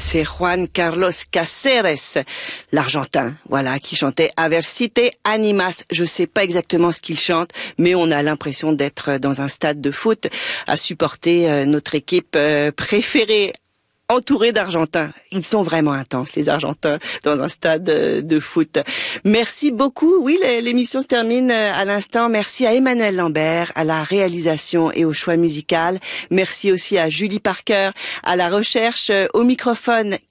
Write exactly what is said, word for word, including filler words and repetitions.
c'est Juan Carlos Cáceres, l'Argentin, voilà, qui chantait Aversite Animas. Je sais pas exactement ce qu'il chante, mais on a l'impression d'être dans un stade de foot à supporter euh, notre équipe euh, préférée. Entouré d'Argentins. Ils sont vraiment intenses, les Argentins, dans un stade de foot. Merci beaucoup. Oui, l'émission se termine à l'instant. Merci à Emmanuel Lambert, à la réalisation et au choix musical. Merci aussi à Julie Parker, à la recherche, au microphone.